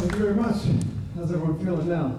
Thank you very much. How's everyone feeling now?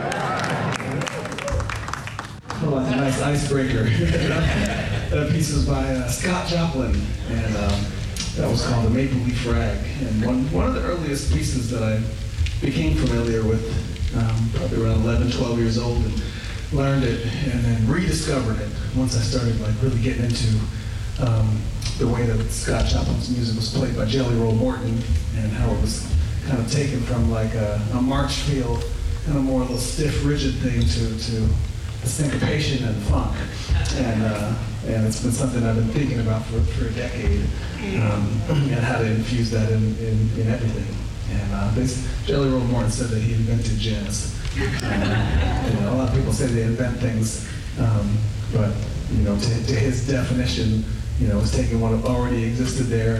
Oh, that's a nice icebreaker. That piece was by Scott Joplin, and that was called the Maple Leaf Rag. And one of the earliest pieces that I became familiar with, probably around 11, 12 years old, and learned it and then rediscovered it once I started like really getting into the way that Scott Joplin's music was played by Jelly Roll Morton, and how it was kind of taken from like a march feel, kind of more a little stiff, rigid thing to the syncopation and funk. And it's been something I've been thinking about for a decade, and how to infuse that in everything. And Jelly Roll Morton said that he invented jazz. A lot of people say they invent things, but to his definition, it's taking what already existed there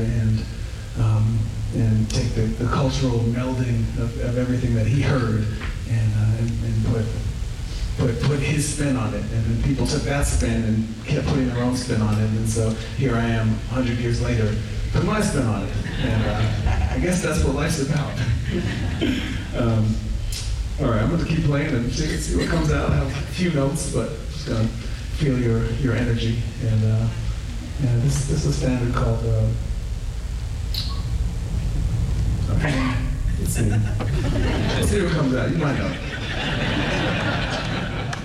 and take the cultural melding of everything that he heard and put his spin on it. And then people took that spin and kept putting their own spin on it. And so here I am, 100 years later, put my spin on it. And I guess that's what life's about. All right, I'm going to keep playing and see what comes out. I have a few notes, but just going to feel your energy. And this is a standard called, let's see what comes out. You might know.